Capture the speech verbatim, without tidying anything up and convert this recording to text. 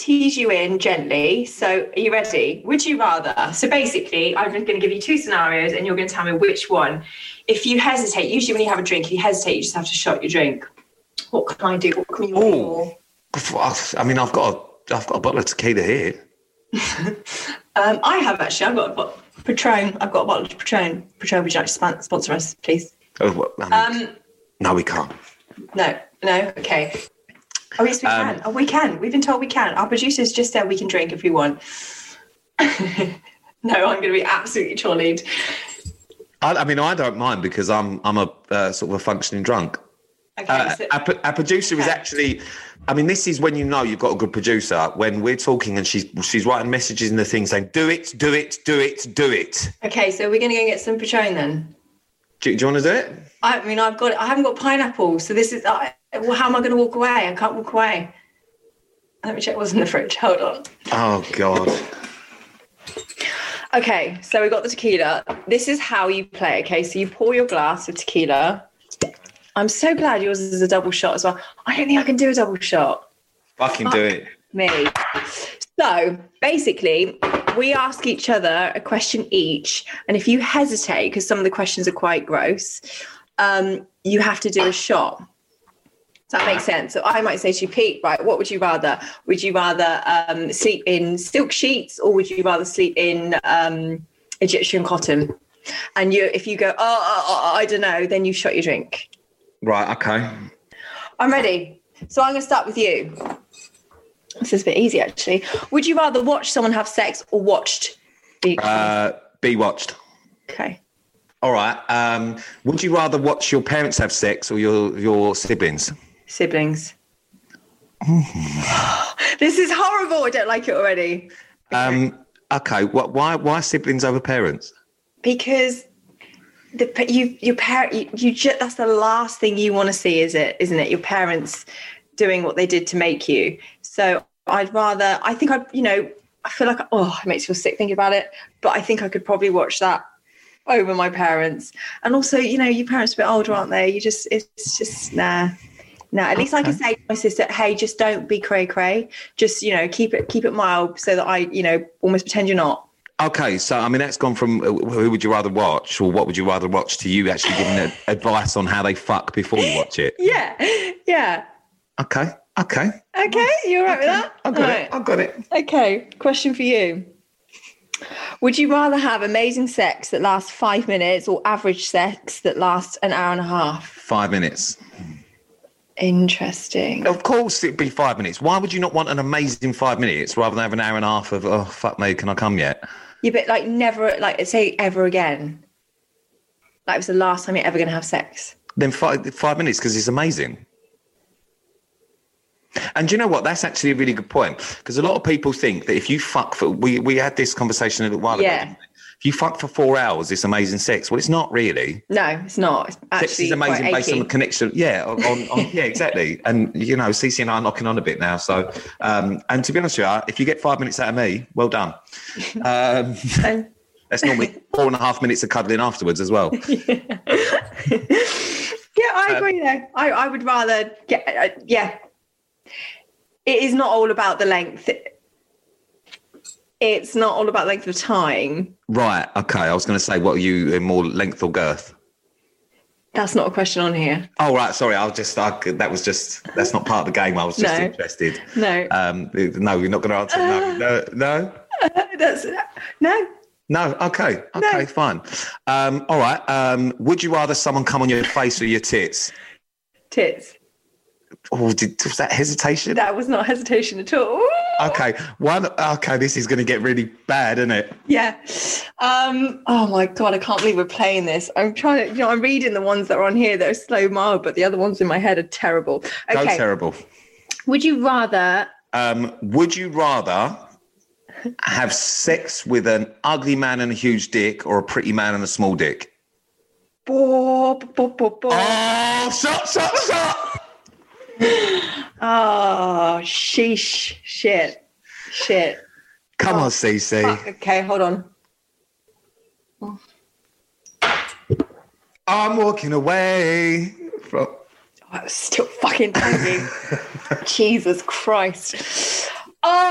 tease you in gently. So are you ready? Would you rather? So basically, I'm going to give you two scenarios and you're going to tell me which one. If you hesitate, usually when you have a drink, if you hesitate, you just have to shot your drink. What can I do? What can you do? I mean, I've got a, I've got a bottle of tequila here. um, I have actually. I've got a bottle of Patron. I've got a bottle of Patron. Patron, would you like to sponsor us, please? Oh, well, I mean, um, no, we can't. No, no, okay. Oh, yes, we um, can. Oh, we can. We've been told we can. Our producers just said we can drink if we want. No, I'm going to be absolutely trolleyed. I, I mean, I don't mind because I'm I'm a uh, sort of a functioning drunk. Okay. Uh, so, our, our producer okay. is actually. I mean, this is when you know you've got a good producer, when we're talking and she's she's writing messages in the thing saying, do it, do it, do it, do it. Okay, so we're going to go and get some Patron then. Do, do you want to do it? I mean, I've got, I haven't got pineapple, so this is, I, well, how am I going to walk away? I can't walk away. Let me check what's in the fridge. Hold on. Oh, God. Okay, so we got the tequila. This is how you play, okay? So you pour your glass of tequila. I'm so glad yours is a double shot as well. I don't think I can do a double shot. Fucking Fuck do it. Me. So basically, we ask each other a question each. And if you hesitate, because some of the questions are quite gross, um, you have to do a shot. Does that make sense? So I might say to you, Pete, right, what would you rather? Would you rather um, sleep in silk sheets or would you rather sleep in um, Egyptian cotton? And you, if you go, oh, oh, oh, I don't know, then you shot your drink. Right, okay. I'm ready. So I'm going to start with you. This is a bit easy, actually. Would you rather watch someone have sex or watched? Be, uh, be watched. Okay. All right. Um, would you rather watch your parents have sex or your, your siblings? Siblings. This is horrible. I don't like it already. Okay. Um, okay. What, why, why siblings over parents? Because... The, you, your parent, you, you just, that's the last thing you want to see, is it? Isn't it? Your parents doing what they did to make you. So I'd rather, I think I, you know, I feel like, oh, it makes me feel sick thinking about it. But I think I could probably watch that over my parents. And also, you know, your parents are a bit older, aren't they? You just, it's just, nah, nah. At least okay. I can say to my sister, hey, just don't be cray cray. Just, you know, keep it, keep it mild so that I, you know, almost pretend you're not. Okay, so I mean that's gone from uh, who would you rather watch or what would you rather watch to you actually giving a, advice on how they fuck before you watch it. Yeah, yeah. Okay, okay. Okay, you all right okay. with that? I've got all it, right. I've got it. Okay, question for you. Would you rather have amazing sex that lasts five minutes or average sex that lasts an hour and a half? Five minutes. Interesting. Of course it'd be five minutes. Why would you not want an amazing five minutes rather than have an hour and a half of, oh, fuck me, can I come yet? Yeah, but like never, like say ever again. Like it was the last time you're ever going to have sex. Then five, five minutes because it's amazing. And do you know what? That's actually a really good point because a lot of people think that if you fuck for, we, we had this conversation a little while yeah. ago. If you fuck for four hours, it's amazing sex. Well, it's not really. No, it's not. It's actually sex is amazing based on the connection. Yeah, on, on yeah, exactly. And you know, Cece and I are knocking on a bit now. So, um, and to be honest with you, if you get five minutes out of me, well done. Um, that's normally four and a half minutes of cuddling afterwards as well. Yeah, yeah I agree. Um, though I, I would rather get. Uh, yeah, it is not all about the length. It's not all about length of time. Right. Okay. I was going to say, what are you in more length or girth? That's not a question on here. Oh, right. Sorry. I'll just, I, that was just, that's not part of the game. I was just no. interested. No. Um, no, you're not going to answer. Uh, no. No. Uh, that's, no. No. Okay. Okay. No. Fine. Um, all right. Um, would you rather someone come on your face or your tits? Tits. Oh, did, was that hesitation? That was not hesitation at all. Okay, one. Okay, this is going to get really bad, isn't it? Yeah. Um, oh my God, I can't believe we're playing this. I'm trying to, you know, I'm reading the ones that are on here that are slow mo, but the other ones in my head are terrible. Okay. Go terrible. Would you rather? Um, would you rather have sex with an ugly man and a huge dick, or a pretty man and a small dick? Bo, bo, bo, bo. Oh, shut, shut, shut. Oh, sheesh. Shit. Shit. Come oh, on, Cece. Fuck. Okay, hold on. Oh. I'm walking away from... Oh, I was still fucking thinking. Jesus Christ. Oh.